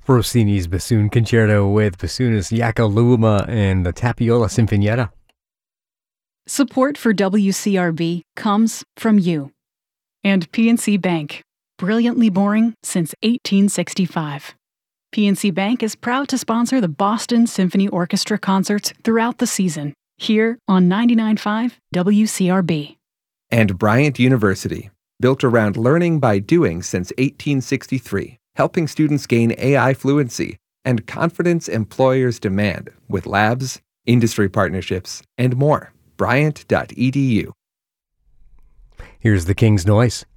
Rossini's Bassoon Concerto with Bassoonist Jaakko Luoma and the Tapiola Sinfonietta. Support for WCRB comes from you. And PNC Bank, brilliantly boring since 1865. PNC Bank is proud to sponsor the Boston Symphony Orchestra concerts throughout the season, here on 99.5 WCRB. And Bryant University, built around learning by doing since 1863, helping students gain AI fluency and confidence employers demand with labs, industry partnerships, and more. Bryant.edu. Here's the King's Noise.